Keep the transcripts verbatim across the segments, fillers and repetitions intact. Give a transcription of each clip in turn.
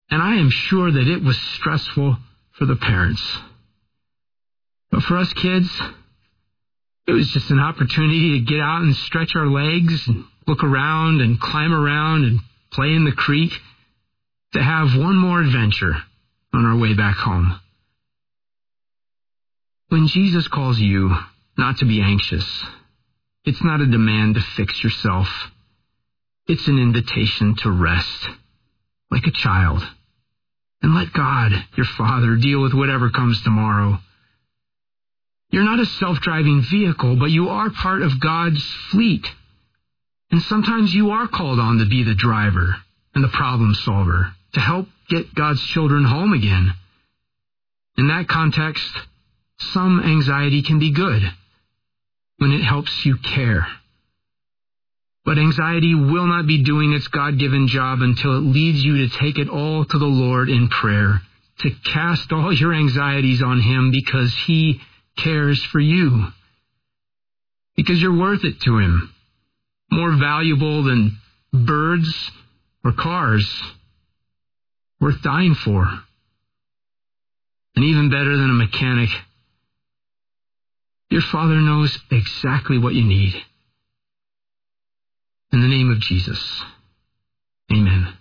And I am sure that it was stressful for the parents. But for us kids, it was just an opportunity to get out and stretch our legs and look around and climb around and play in the creek, to have one more adventure on our way back home. When Jesus calls you not to be anxious, it's not a demand to fix yourself. It's an invitation to rest, like a child, and let God, your Father, deal with whatever comes tomorrow. You're not a self-driving vehicle, but you are part of God's fleet. And sometimes you are called on to be the driver and the problem solver, to help get God's children home again. In that context, some anxiety can be good when it helps you care. But anxiety will not be doing its God-given job until it leads you to take it all to the Lord in prayer, to cast all your anxieties on Him because He cares for you. Because you're worth it to Him. More valuable than birds or cars. Worth dying for. And even better than a mechanic, your Father knows exactly what you need. In the name of Jesus, amen.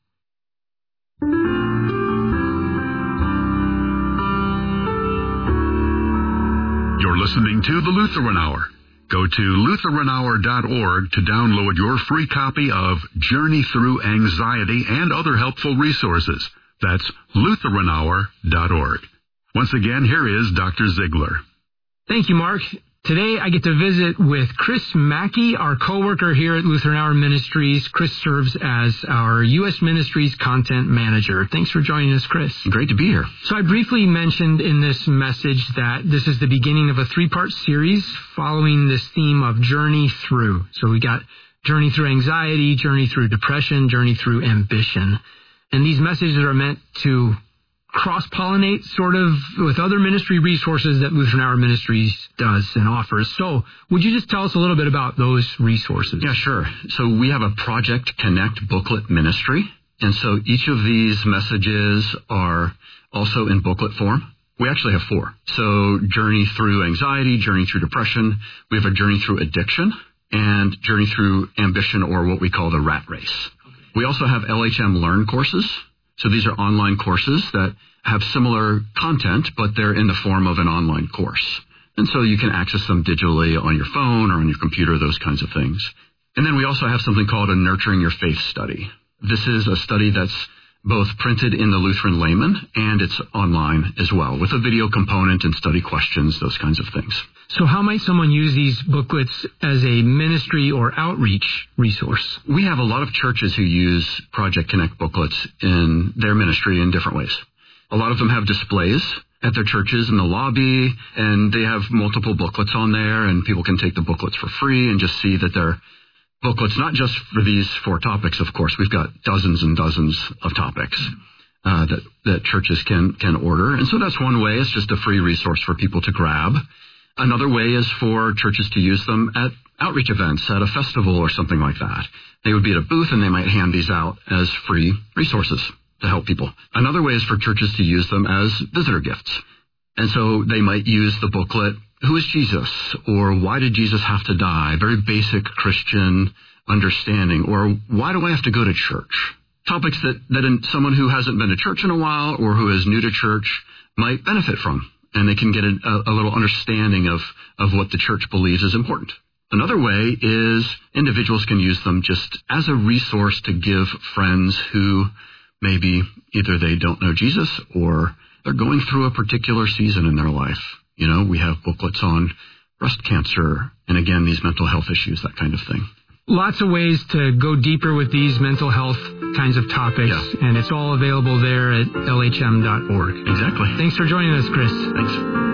You're listening to the Lutheran Hour. Go to Lutheran Hour dot org to download your free copy of Journey Through Anxiety and other helpful resources. That's Lutheran Hour dot org. Once again, here is Doctor Ziegler. Thank you, Mark. Today I get to visit with Chris Mackey, our coworker here at Lutheran Hour Ministries. Chris serves as our U S Ministries Content Manager. Thanks for joining us, Chris. Great to be here. So I briefly mentioned in this message that this is the beginning of a three-part series following this theme of Journey Through. So we got Journey Through Anxiety, Journey Through Depression, Journey Through Ambition. And these messages are meant to cross-pollinate sort of with other ministry resources that Lutheran Hour Ministries does and offers. So would you just tell us a little bit about those resources? Yeah, sure. So we have a Project Connect booklet ministry. And so each of these messages are also in booklet form. We actually have four. So Journey Through Anxiety, Journey Through Depression. We have a Journey Through Addiction and Journey Through Ambition, or what we call the Rat Race. We also have L H M Learn courses. So these are online courses that have similar content, but they're in the form of an online course. And so you can access them digitally on your phone or on your computer, those kinds of things. And then we also have something called a Nurturing Your Faith study. This is a study that's both printed in the Lutheran Layman and it's online as well, with a video component and study questions, those kinds of things. So how might someone use these booklets as a ministry or outreach resource? We have a lot of churches who use Project Connect booklets in their ministry in different ways. A lot of them have displays at their churches in the lobby, and they have multiple booklets on there, and people can take the booklets for free and just see that they're booklets, not just for these four topics, of course. We've got dozens and dozens of topics uh, that, that churches can, can order. And so that's one way. It's just a free resource for people to grab. Another way is for churches to use them at outreach events, at a festival or something like that. They would be at a booth and they might hand these out as free resources to help people. Another way is for churches to use them as visitor gifts. And so they might use the booklet, Who is Jesus? Or Why did Jesus have to die? Very basic Christian understanding. Or Why do I have to go to church? Topics that, that in someone who hasn't been to church in a while or who is new to church might benefit from. And they can get a, a little understanding of, of what the church believes is important. Another way is individuals can use them just as a resource to give friends who maybe either they don't know Jesus or they're going through a particular season in their life. You know, we have booklets on breast cancer and, again, these mental health issues, that kind of thing. Lots of ways to go deeper with these mental health kinds of topics, yeah. And it's all available there at L H M dot org. Exactly. Thanks for joining us, Chris. Thanks.